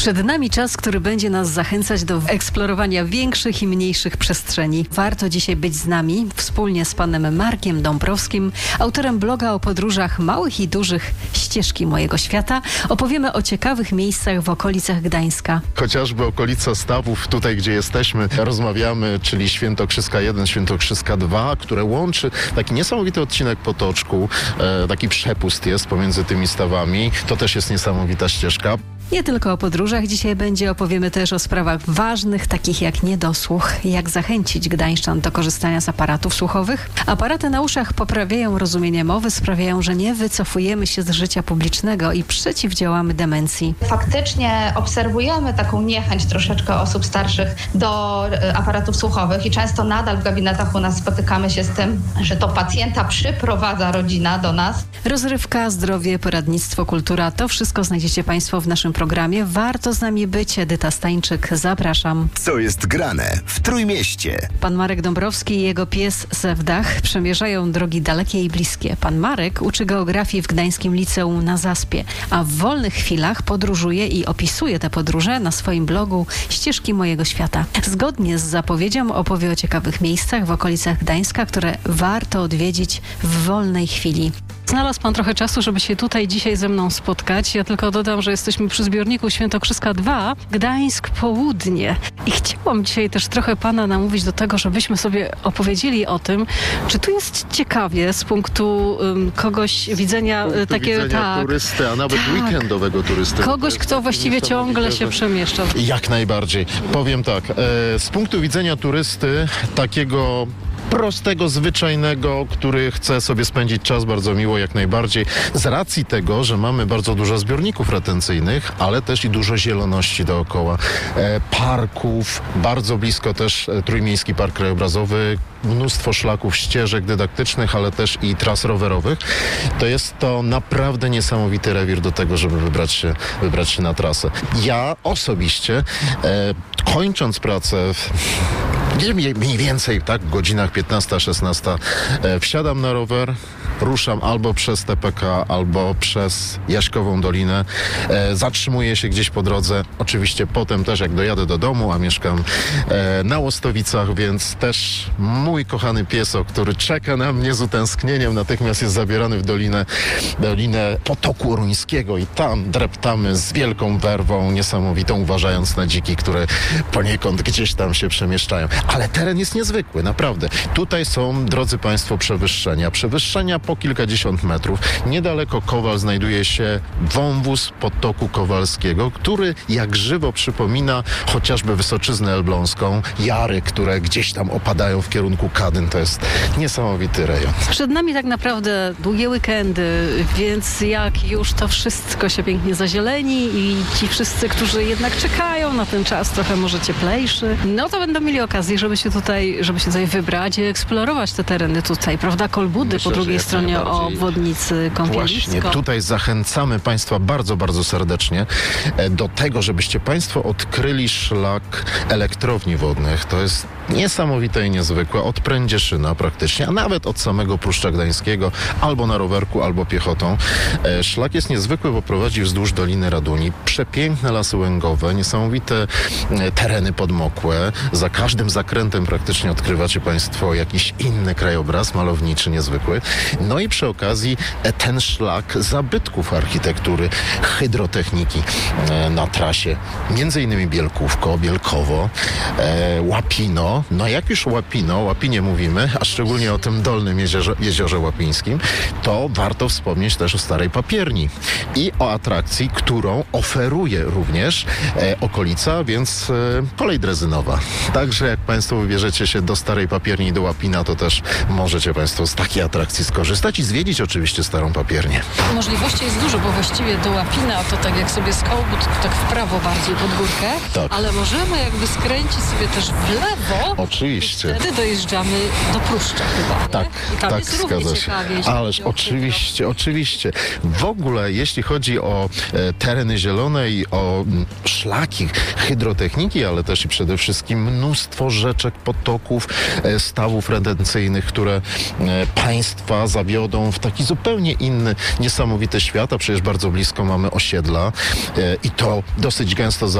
Przed nami czas, który będzie nas zachęcać do eksplorowania większych i mniejszych przestrzeni. Warto dzisiaj być z nami, wspólnie z panem Markiem Dąbrowskim, autorem bloga o podróżach małych i dużych Ścieżki Mojego Świata. Opowiemy o ciekawych miejscach w okolicach Gdańska. Chociażby okolica Stawów, tutaj gdzie jesteśmy, rozmawiamy, czyli Świętokrzyska 1, Świętokrzyska 2, które łączy taki niesamowity odcinek potoczku, taki przepust jest pomiędzy tymi stawami. To też jest niesamowita ścieżka. Nie tylko o podróżach dzisiaj będzie, opowiemy też o sprawach ważnych, takich jak niedosłuch, jak zachęcić gdańszczan do korzystania z aparatów słuchowych. Aparaty na uszach poprawiają rozumienie mowy, sprawiają, że nie wycofujemy się z życia publicznego i przeciwdziałamy demencji. Faktycznie obserwujemy taką niechęć troszeczkę osób starszych do aparatów słuchowych i często nadal w gabinetach u nas spotykamy się z tym, że to pacjenta przyprowadza rodzina do nas. Rozrywka, zdrowie, poradnictwo, kultura, to wszystko znajdziecie Państwo w naszym programie. Warto z nami być. Edyta Stańczyk, zapraszam. Co jest grane w Trójmieście? Pan Marek Dąbrowski i jego pies Zewdach przemierzają drogi dalekie i bliskie. Pan Marek uczy geografii w Gdańskim Liceum na Zaspie, a w wolnych chwilach podróżuje i opisuje te podróże na swoim blogu Ścieżki Mojego Świata. Zgodnie z zapowiedzią opowie o ciekawych miejscach w okolicach Gdańska, które warto odwiedzić w wolnej chwili. Znalazł pan trochę czasu, żeby się tutaj dzisiaj ze mną spotkać. Ja tylko dodam, że jesteśmy przy zbiorniku Świętokrzyska 2, Gdańsk Południe. I chciałam dzisiaj też trochę pana namówić do tego, żebyśmy sobie opowiedzieli o tym, czy tu jest ciekawie z punktu kogoś widzenia takiego turysty, a nawet weekendowego turysty. Kogoś, kto właściwie ciągle się przemieszcza. Jak najbardziej. Powiem tak, z punktu widzenia turysty takiego prostego, zwyczajnego, który chce sobie spędzić czas bardzo miło, jak najbardziej. Z racji tego, że mamy bardzo dużo zbiorników retencyjnych, ale też i dużo zieloności dookoła. Parków, bardzo blisko też Trójmiejski Park Krajobrazowy, mnóstwo szlaków, ścieżek dydaktycznych, ale też i tras rowerowych. To jest to naprawdę niesamowity rewir do tego, żeby wybrać się na trasę. Ja osobiście, kończąc pracę mniej więcej tak, w godzinach 15-16 wsiadam na rower, ruszam albo przez TPK, albo przez Jaśkową Dolinę. Zatrzymuję się gdzieś po drodze. Oczywiście potem też jak dojadę do domu, a mieszkam na Łostowicach, więc też mój kochany piesok, który czeka na mnie z utęsknieniem, natychmiast jest zabierany w dolinę Potoku Oruńskiego i tam dreptamy z wielką werwą niesamowitą, uważając na dziki, które poniekąd gdzieś tam się przemieszczają. Ale teren jest niezwykły, naprawdę. Tutaj są, drodzy Państwo, przewyższenia po kilkadziesiąt metrów. Niedaleko Kowal znajduje się wąwóz Potoku Kowalskiego, który jak żywo przypomina chociażby Wysoczyznę Elbląską, jary, które gdzieś tam opadają w kierunku Kadyn. To jest niesamowity rejon. Przed nami tak naprawdę długie weekendy, więc jak już to wszystko się pięknie zazieleni i ci wszyscy, którzy jednak czekają na ten czas trochę może cieplejszy, no to będą mieli okazję, żeby się tutaj wybrać i eksplorować te tereny tutaj, prawda? Kolbudy po drugiej stronie obwodnicy Kąpielisko. Właśnie, tutaj zachęcamy Państwa bardzo, bardzo serdecznie do tego, żebyście Państwo odkryli szlak elektrowni wodnych. To jest niesamowite i niezwykłe. Od Prędzieszyna praktycznie, a nawet od samego Pruszcza Gdańskiego, albo na rowerku, albo piechotą. Szlak jest niezwykły, bo prowadzi wzdłuż Doliny Raduni. Przepiękne lasy łęgowe, niesamowite tereny podmokłe. Za każdym zakrętem praktycznie odkrywacie Państwo jakiś inny krajobraz malowniczy, niezwykły. No i przy okazji ten szlak zabytków architektury, hydrotechniki na trasie. Między innymi Bielkówko, Bielkowo, Łapino. No jak już Łapinie mówimy, a szczególnie o tym dolnym jeziorze Łapińskim, to warto wspomnieć też o Starej Papierni i o atrakcji, którą oferuje również okolica, więc kolej drezynowa. Także jak Państwo wybierzecie się do Starej Papierni i do Łapina, to też możecie Państwo z takiej atrakcji skorzystać i zwiedzić oczywiście Starą Papiernię. Możliwości jest dużo, bo właściwie do Łapina to tak jak sobie z Kołbut, tak w prawo bardziej pod górkę, tak. Ale możemy jakby skręcić sobie też w lewo Oczywiście. Wtedy dojeżdżamy do Pruszcza chyba, nie? Tak, I tam tak, jest równie zgadza się. ciekawie, jeśli Ależ chodzi o oczywiście, oczywiście. W ogóle, jeśli chodzi o tereny zielone i o szlaki hydrotechniki, ale też i przede wszystkim mnóstwo rzeczek, potoków, stawów retencyjnych, które państwa zawiodą w taki zupełnie inny, niesamowity świat, a przecież bardzo blisko mamy osiedla i to dosyć gęsto